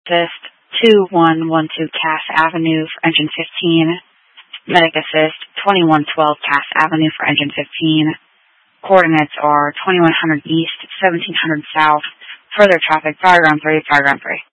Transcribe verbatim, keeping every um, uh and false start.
Assist two one one two Cass Avenue for engine fifteen. Medic Assist twenty-one twelve Cass Avenue for engine fifteen. Coordinates are twenty-one hundred East, seventeen hundred South. Further traffic, fire ground three, fire ground three.